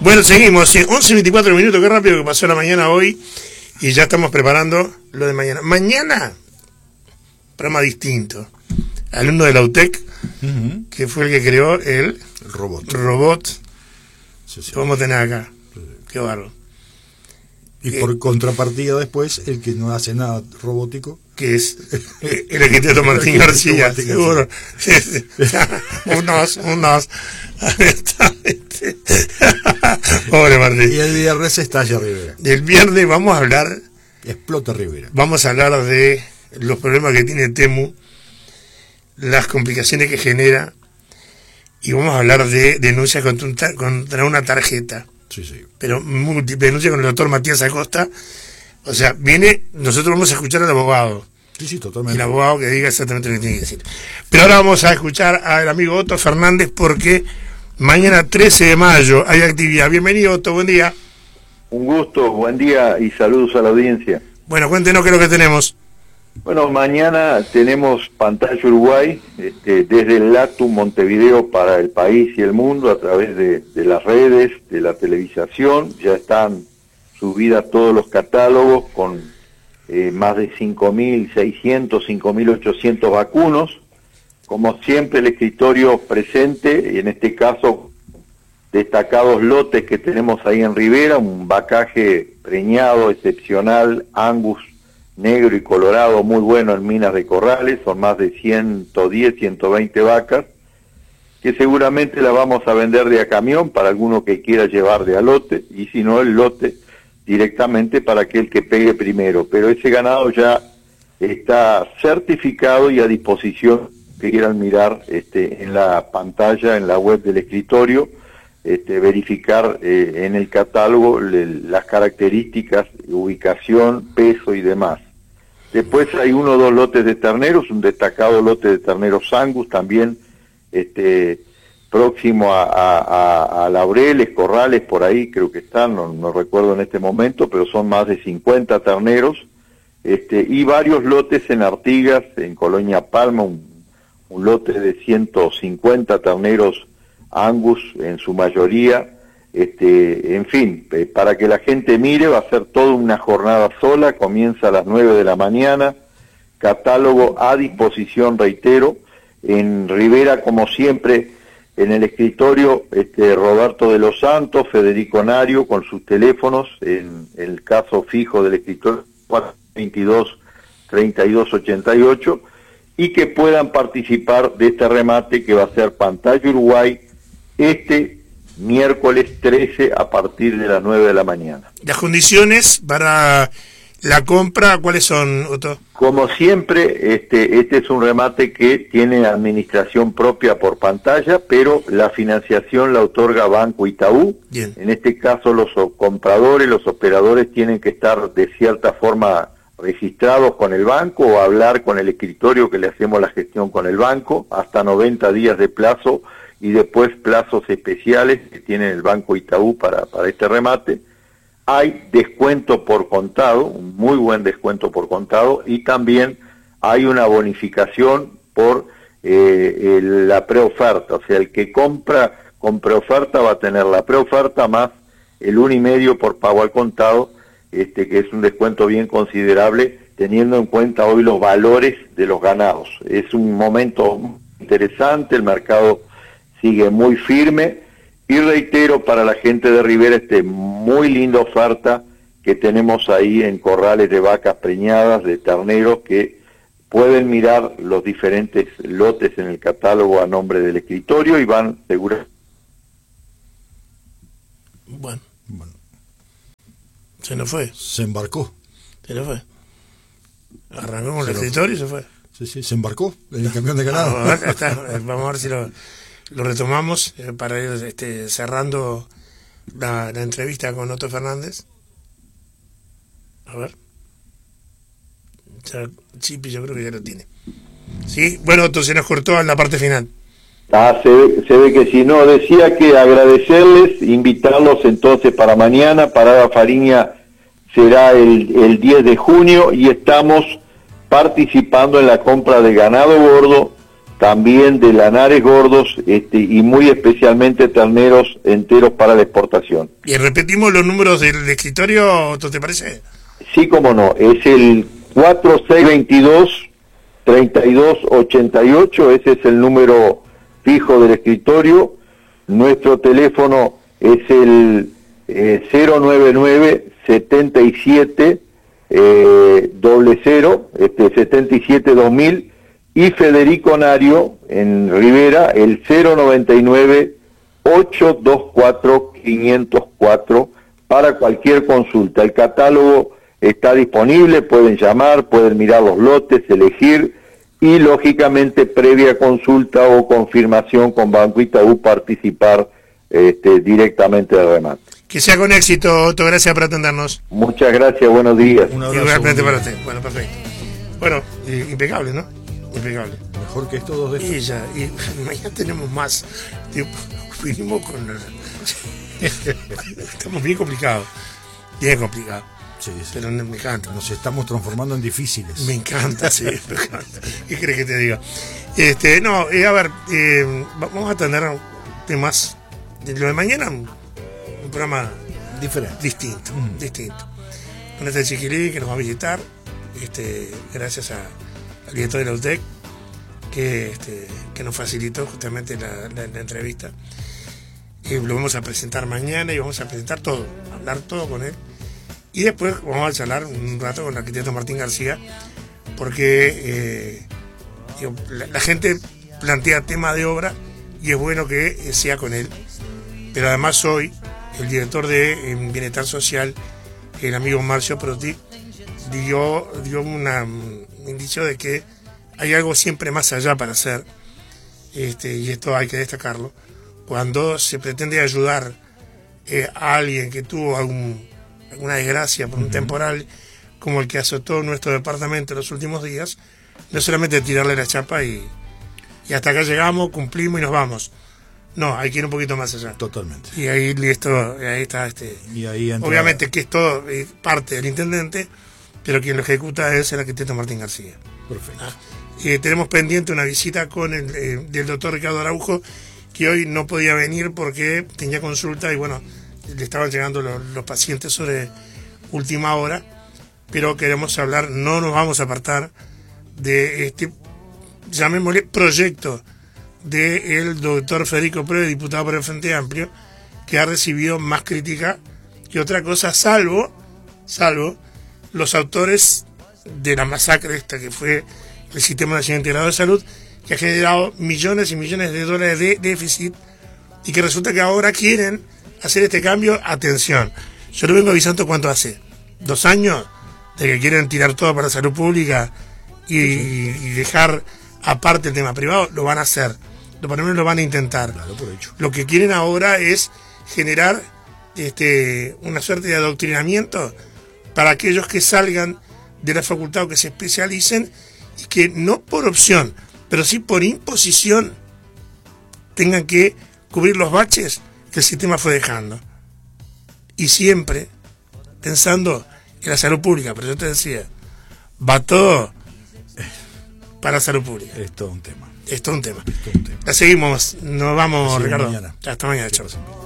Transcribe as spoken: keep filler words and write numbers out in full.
Bueno, seguimos. once veinticuatro minutos, qué rápido que pasó la mañana hoy. Y ya estamos preparando lo de mañana. Mañana, programa distinto. Alumno de la U T E C, uh-huh. que fue el que creó el, el robot. robot. Sí, sí. Lo vamos a tener acá. Sí. Qué barro. Y que, por contrapartida después, el que no hace nada robótico. Que es el arquitecto Martín García, seguro. Sí, sí. unos, unos. Pobre Martín. Y el viernes estalla Rivera. El viernes vamos a hablar. Explota Rivera. Vamos a hablar de los problemas que tiene Temu, las complicaciones que genera, y vamos a hablar de denuncias contra, un tar- contra una tarjeta. Sí, sí. Pero múltiple denuncia con el doctor Matías Acosta. O sea, viene, nosotros vamos a escuchar al abogado. Sí, sí, totalmente. Y el abogado que diga exactamente lo que tiene que decir. Pero ahora vamos a escuchar al amigo Otto Fernández porque mañana trece de mayo hay actividad. Bienvenido, Otto, buen día. Un gusto, buen día y saludos a la audiencia. Bueno, cuéntenos qué es lo que tenemos. Bueno, mañana tenemos Pantalla Uruguay, este, desde el Lactum Montevideo para el país y el mundo a través de, de las redes, de la televisación. Ya están subidas todos los catálogos con eh, más de cinco mil seiscientos, cinco mil ochocientos vacunos. Como siempre, el escritorio presente, y en este caso destacados lotes que tenemos ahí en Rivera, un vacaje preñado excepcional, Angus negro y colorado, muy bueno en Minas de Corrales, son más de ciento diez, ciento veinte vacas, que seguramente la vamos a vender de a camión para alguno que quiera llevar de a lote, y si no el lote directamente para aquel que pegue primero, pero ese ganado ya está certificado y a disposición que quieran mirar este, en la pantalla, en la web del escritorio, este, verificar eh, en el catálogo le, las características, ubicación, peso y demás. Después hay uno o dos lotes de terneros, un destacado lote de terneros Angus, también este, próximo a, a, a, a Laureles, Corrales, por ahí creo que están, no, no recuerdo en este momento, pero son más de cincuenta terneros, este, y varios lotes en Artigas, en Colonia Palma, un, un lote de ciento cincuenta terneros Angus en su mayoría. Este, en fin, eh, para que la gente mire, va a ser toda una jornada sola, comienza a las nueve de la mañana, catálogo a disposición, reitero, en Rivera, como siempre, en el escritorio, este, Roberto de los Santos, Federico Nario, con sus teléfonos, en el caso fijo del escritorio, cuatro veintidós, treinta y dos ochenta y ocho, y que puedan participar de este remate que va a ser Pantalla Uruguay, este miércoles trece a partir de las nueve de la mañana. Las condiciones para la compra, ¿cuáles son, Otto? Como siempre, este, este es un remate que tiene administración propia por Pantalla, pero la financiación la otorga Banco Itaú. Bien. En este caso los compradores, los operadores tienen que estar de cierta forma registrados con el banco o hablar con el escritorio que le hacemos la gestión con el banco, hasta noventa días de plazo, y después plazos especiales que tiene el Banco Itaú para, para este remate. Hay descuento por contado, un muy buen descuento por contado, y también hay una bonificación por eh, el, la preoferta, o sea, el que compra con preoferta va a tener la preoferta más el uno y medio por pago al contado, este que es un descuento bien considerable, teniendo en cuenta hoy los valores de los ganados. Es un momento interesante, el mercado sigue muy firme, y reitero para la gente de Rivera este muy linda oferta que tenemos ahí en corrales de vacas preñadas, de terneros, que pueden mirar los diferentes lotes en el catálogo a nombre del escritorio y van seguramente. Bueno, bueno. Se nos fue. Se embarcó. Se nos fue. Arrancó con el escritorio y se fue. Sí, sí, se embarcó en el camión de ganado. Ah, acá está. Vamos a ver si lo... Lo retomamos eh, para ir este, cerrando la, la entrevista con Otto Fernández. A ver. Ya, Chipi yo creo que ya lo tiene. Sí, bueno, Otto, se nos cortó en la parte final. Ah, se ve, se ve que si no, decía que agradecerles, invitarlos entonces para mañana. Parada Fariña será el, el diez de junio y estamos participando en la compra de ganado gordo también de lanares gordos este, y muy especialmente terneros enteros para la exportación. Y repetimos los números del escritorio, ¿te parece? Sí, como no, es el cuatro seis dos dos, tres dos ocho ocho, ese es el número fijo del escritorio. Nuestro teléfono es el eh, cero nueve nueve setenta y siete eh, doble cero, este, setenta y siete dos mil, y Federico Nario en Rivera el cero noventa y nueve ocho dos cuatro quinientos cuatro para cualquier consulta. El catálogo está disponible, pueden llamar, pueden mirar los lotes, elegir, y lógicamente previa consulta o confirmación con Banco Itaú participar este, directamente del remate. Que sea con éxito, Otto, gracias por atendernos. Muchas gracias, buenos días. Un abrazo. Igualmente para usted. Bueno, perfecto. Bueno, eh, impecable, ¿no? Impecable. Mejor que estos dos de Y ya, y mañana tenemos más. Digo, vinimos con... Estamos bien complicados. Bien complicados. Sí, sí. Pero me encanta. Nos estamos transformando en difíciles. Me encanta, sí, me encanta. ¿Qué crees que te diga? Este, no, eh, a ver, eh, vamos a tener temas. Lo de mañana, un, un programa Diferente. distinto, Mm. distinto. Con este chiquilín que nos va a visitar, este, gracias a, al director de la U T E C, que, este, que nos facilitó justamente la, la, la entrevista. Eh, lo vamos a presentar mañana y vamos a presentar todo, hablar todo con él. Y después vamos a charlar un rato con el arquitecto Martín García, porque eh, digo, la, la gente plantea tema de obra y es bueno que eh, sea con él. Pero además hoy el director de eh, Bienestar Social, el amigo Marcio Proti, dio, dio una, un indicio de que hay algo siempre más allá para hacer, este, y esto hay que destacarlo, cuando se pretende ayudar eh, a alguien que tuvo algún, alguna desgracia por un uh-huh. temporal como el que azotó nuestro departamento en los últimos días, no solamente tirarle la chapa y, y hasta acá llegamos, cumplimos y nos vamos. No, hay que ir un poquito más allá. Totalmente. Y ahí, esto, ahí está este. Y ahí entra... Obviamente que es todo eh, parte del intendente, pero quien lo ejecuta es el arquitecto Martín García. Perfecto. ¿Ah? Eh, tenemos pendiente una visita con el eh, del doctor Ricardo Araujo, que hoy no podía venir porque tenía consulta y bueno, le estaban llegando los, los pacientes sobre última hora, pero queremos hablar, no nos vamos a apartar de este, llamémosle, proyecto del doctor Federico Preve, diputado por el Frente Amplio, que ha recibido más crítica que otra cosa, salvo, salvo los autores de la masacre esta que fue el Sistema Nacional Integrado de Salud, que ha generado millones y millones de dólares de déficit y que resulta que ahora quieren hacer este cambio. Atención, yo lo vengo avisando cuánto hace, dos años, de que quieren tirar todo para salud pública y, y dejar aparte el tema privado. Lo van a hacer, lo por lo menos lo van a intentar. Claro, por hecho. Lo que quieren ahora es generar este, una suerte de adoctrinamiento para aquellos que salgan de la facultad o que se especialicen y que no por opción, pero sí por imposición tengan que cubrir los baches que el sistema fue dejando. Y siempre pensando en la salud pública. Pero yo te decía, va todo para salud pública. Es todo un tema. Es todo un tema. Es todo un tema. La seguimos, nos vamos, Así Ricardo. Mañana. Hasta mañana, chao.